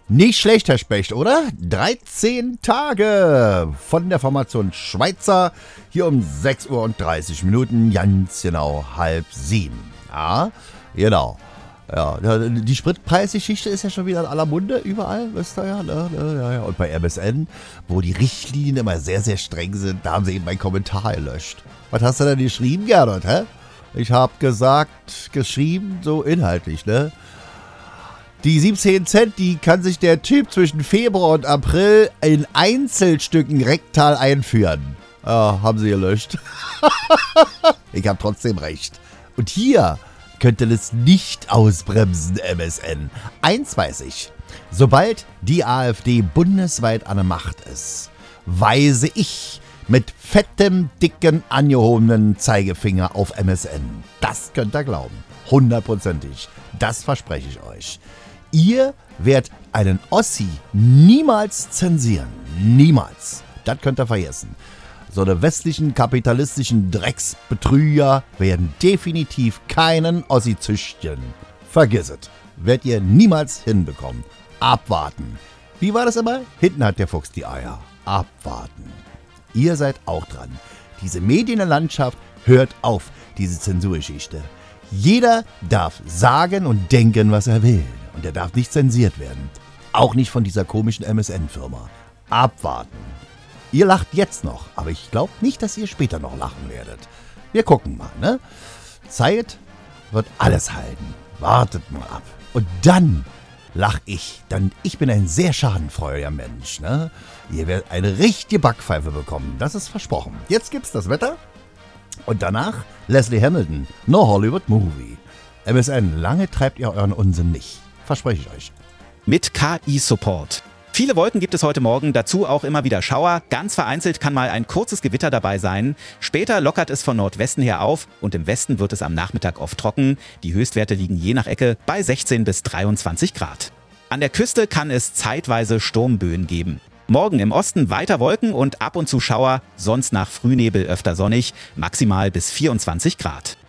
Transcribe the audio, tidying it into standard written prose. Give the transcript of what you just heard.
Nicht schlecht, Herr Specht, oder? 13 Tage von der Formation Schweizer. Hier um 6:30 Uhr, ganz genau 6:30. Ja, genau. Ja, die Spritpreisgeschichte ist ja schon wieder in aller Munde, überall, wisst ihr ja, ne? Ja. Und bei MSN, wo die Richtlinien immer sehr, sehr streng sind, da haben sie eben meinen Kommentar gelöscht. Was hast du denn geschrieben, Gernot, hä? Ich hab geschrieben, so inhaltlich, ne? Die 17 Cent, die kann sich der Typ zwischen Februar und April in Einzelstücken rektal einführen. Ja, haben sie gelöscht. Ich hab trotzdem recht. Und hier könnte es nicht ausbremsen, MSN. Eins weiß ich. Sobald die AfD bundesweit an der Macht ist, weise ich mit fettem, dicken, angehobenen Zeigefinger auf MSN. Das könnt ihr glauben. 100%ig. Das verspreche ich euch. Ihr werdet einen Ossi niemals zensieren. Niemals. Das könnt ihr vergessen. So eine westlichen kapitalistischen Drecksbetrüger werden definitiv keinen Ossi züchten. Vergiss es. Werdet ihr niemals hinbekommen. Abwarten. Wie war das immer? Hinten hat der Fuchs die Eier. Abwarten. Ihr seid auch dran. Diese Medienlandschaft hört auf, diese Zensurgeschichte. Jeder darf sagen und denken, was er will. Und er darf nicht zensiert werden. Auch nicht von dieser komischen MSN-Firma. Abwarten. Ihr lacht jetzt noch, aber ich glaube nicht, dass ihr später noch lachen werdet. Wir gucken mal, ne? Zeit wird alles halten. Wartet mal ab. Und dann lach ich. Ich bin ein sehr schadenfreudiger Mensch, ne? Ihr werdet eine richtige Backpfeife bekommen. Das ist versprochen. Jetzt gibt's das Wetter. Und danach Leslie Hamilton. No Hollywood Movie. MSN, lange treibt ihr euren Unsinn nicht. Verspreche ich euch. Mit KI-Support. Viele Wolken gibt es heute Morgen, dazu auch immer wieder Schauer. Ganz vereinzelt kann mal ein kurzes Gewitter dabei sein. Später lockert es von Nordwesten her auf und im Westen wird es am Nachmittag oft trocken. Die Höchstwerte liegen je nach Ecke bei 16 bis 23 Grad. An der Küste kann es zeitweise Sturmböen geben. Morgen im Osten weiter Wolken und ab und zu Schauer, sonst nach Frühnebel öfter sonnig, maximal bis 24 Grad.